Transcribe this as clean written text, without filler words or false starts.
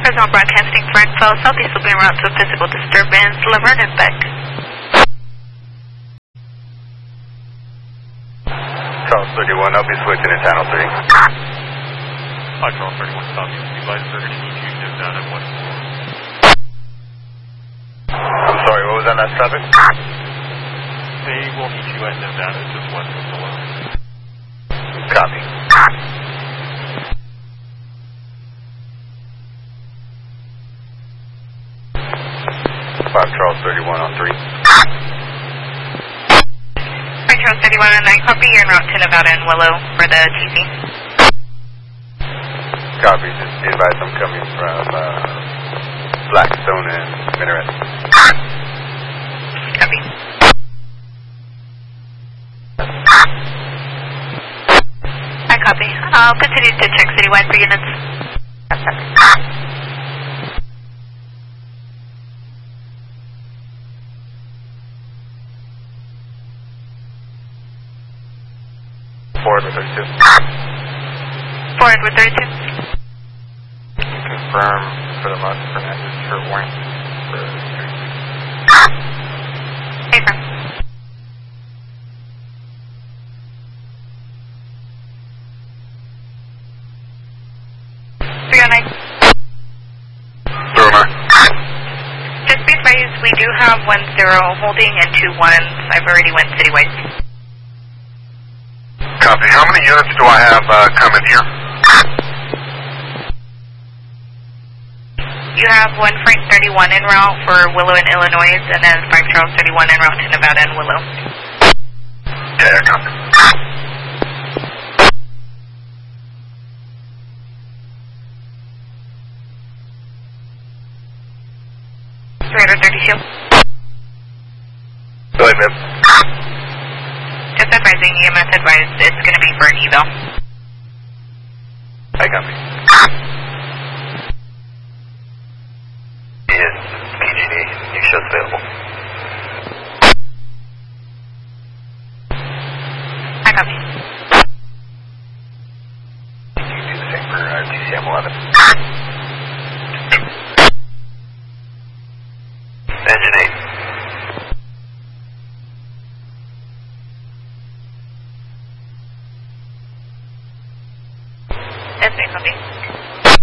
Fresno Broadcasting, Frankfurt, Southeast will be en route to a physical disturbance, Laverne and Beck. Charles 31, I'll be switching to channel 3. Hi, Charles 31, Southeast. The devices are going to need you to down at 1. I'm sorry, what was that last traffic? They will meet you at Nevada, just west of Willow. Copy. 5 Charles 31 on 3. 5 Charles 31 on 9, copy. You're en route to Nevada and Willow for the TC. Copy, just be advised I'm coming from Blackstone and Minaret. Copy. I copy. I'll continue to check citywide for units. Forward with 32. Forward with 32. Confirm for the most for message for warning for 32. Affirm. Just be advised, we do have 1-0 holding and 2 1s. I've already went citywide. Copy. How many units do I have coming here? You have 1 Frank 31 en route for Willow and Illinois, and then 5 Charles 31 en route to Nevada and Willow. Yeah, copy. 332. Go ahead, ma'am. Just advising, EMS advised it's going to be for an eval. I copy. Yes, PGD, new shows available. I copy.